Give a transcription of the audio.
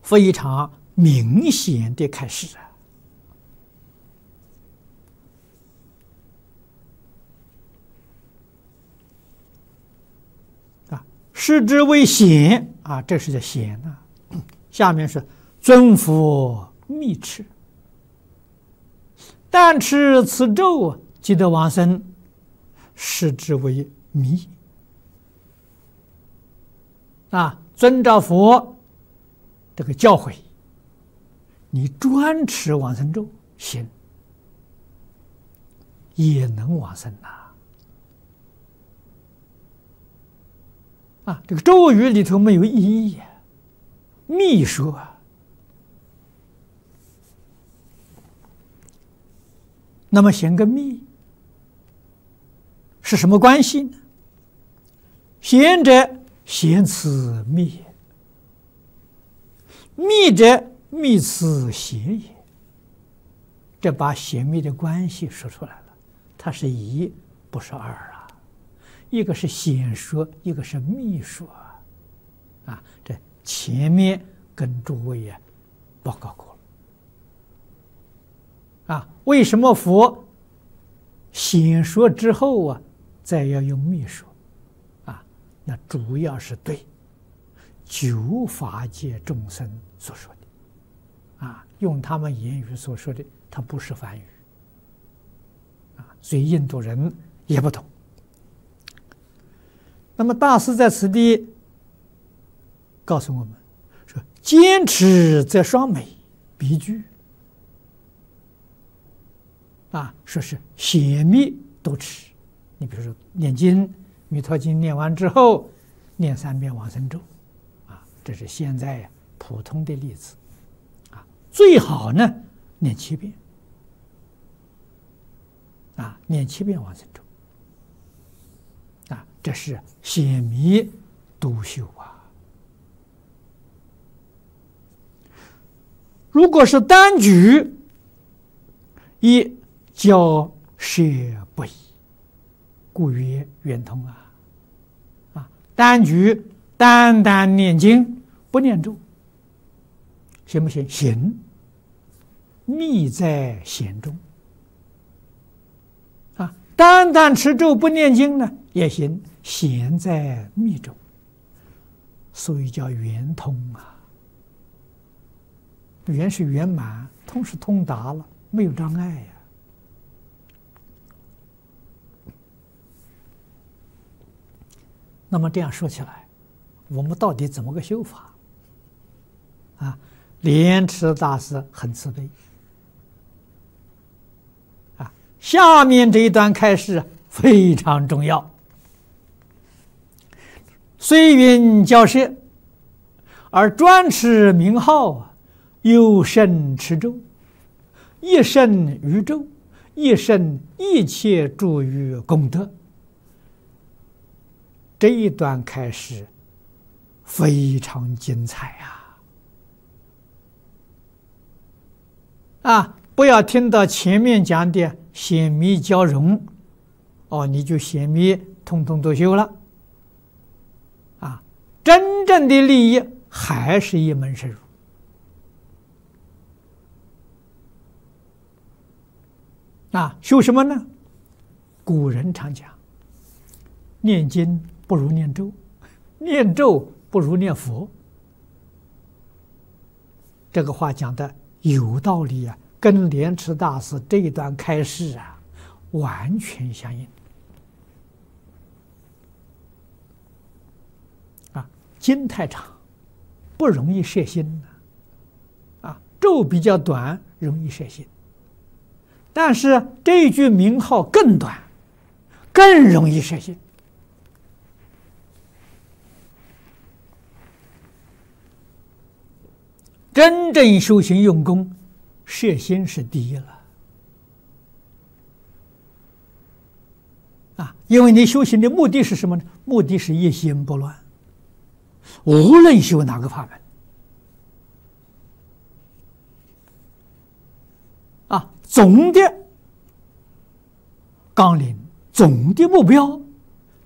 非常明显的开始视之为贤啊，这是叫贤啊。下面是尊佛密持，但持此咒即得往生，视之为密啊。遵照佛这个教诲，你专持往生咒行，也能往生啊，这个咒语里头没有意义，密说啊。那么显个密是什么关系呢？贤者贤此密也，密者密此贤也。这把贤密的关系说出来了，它是一，不是二啊。一个是显说，一个是密说啊。这前面跟诸位报告过了啊。为什么佛显说之后再要用密说啊？那主要是对九法界众生所说的啊，用他们言语所说的，它不是梵语啊，所以印度人也不懂。那么大师在此地告诉我们说：坚持则双美，必具啊，说是显密都持。你比如说念经，弥陀经念完之后，念3遍往生咒啊，这是现在普通的例子啊。最好呢念7遍啊，念7遍往生咒啊，这是显密都修啊。如果是单举，一教摄不已，故曰圆通啊。单举单单念经不念咒，行不行？行。密在显中啊，单单持咒不念经呢也行，显在密中，所以叫圆通啊。圆是圆满，通是通达了，没有障碍呀。那么这样说起来，我们到底怎么个修法啊？莲池大师很慈悲啊，下面这一段开示非常重要。虽云教摄，而专持名号有甚持咒，一生于咒，一生一切诸于功德。这一段开始非常精彩啊！不要听到前面讲的显密交融你就显密通通都修了啊！真正的利益还是一门深入啊！修什么呢？古人常讲，念经不如念咒，念咒不如念佛。这个话讲的有道理啊，跟莲池大师这一段开示完全相应啊。经太长不容易摄心啊，咒比较短容易摄心，但是这一句名号更短，更容易摄心。真正修行用功，摄心是第一了啊！因为你修行的目的是什么呢？目的是一心不乱，无论修哪个法门啊，总的纲领、总的目标